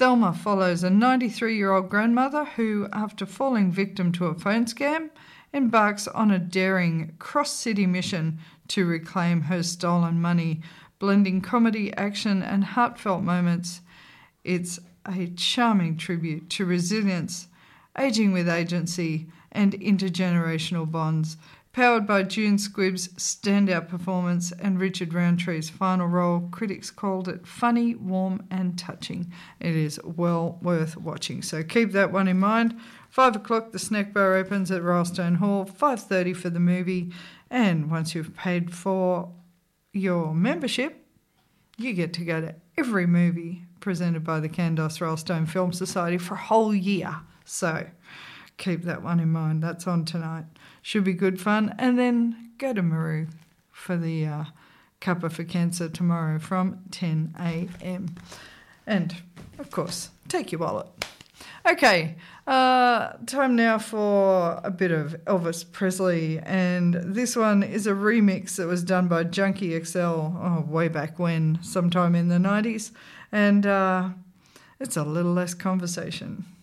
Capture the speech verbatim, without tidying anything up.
Thelma follows a ninety-three-year-old grandmother who, after falling victim to a phone scam, embarks on a daring cross-city mission to reclaim her stolen money, blending comedy, action and heartfelt moments. It's a charming tribute to resilience, ageing with agency and intergenerational bonds, powered by June Squibb's standout performance and Richard Roundtree's final role. Critics called it funny, warm and touching. It is well worth watching, so keep that one in mind. Five o'clock, the snack bar opens at Rylstone Hall, five thirty for the movie, and once you've paid for your membership, you get to go to every movie presented by the Candos Rylstone Film Society for a whole year. So keep that one in mind. That's on tonight. Should be good fun. And then go to Maru for the uh, Cuppa for Cancer tomorrow from ten a.m. And, of course, take your wallet. Okay, uh, time now for a bit of Elvis Presley, and this one is a remix that was done by Junkie X L oh, way back when, sometime in the nineties, and uh, it's a little less conversation.